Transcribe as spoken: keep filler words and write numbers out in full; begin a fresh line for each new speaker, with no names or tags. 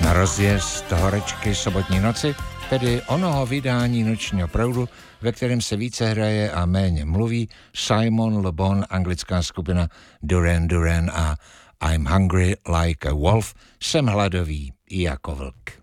Na rozjezd horečky sobotní noci, tedy onoho vydání Nočního proudu, ve kterém se více hraje a méně mluví, Simon Le Bon, anglická skupina Duran Duran a I'm hungry like a wolf, jsem hladový i jako vlk.